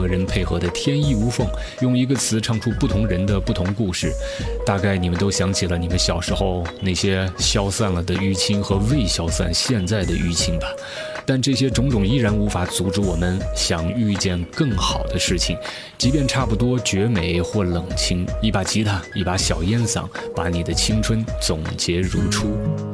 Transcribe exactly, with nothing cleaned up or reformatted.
个人配合的天衣无缝，用一个词唱出不同人的不同故事。大概你们都想起了你们小时候那些消散了的淤青和未消散现在的淤青吧。但这些种种依然无法阻止我们想遇见更好的事情，即便差不多绝美或冷清，一把吉他，一把小烟嗓，把你的青春总结如初。